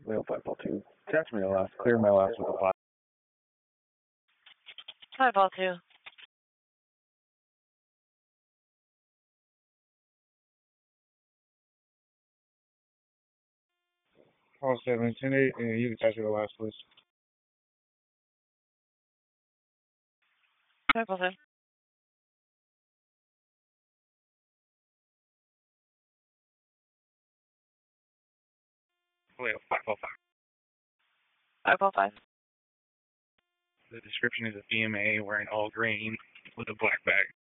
Leo 542. Catch me the last. Clear my last with a 5. 5-2. Call 710-8, and you can catch me the last, please. 5-5. Leo 505. 5-5. The description is a BMA wearing all green with a black bag.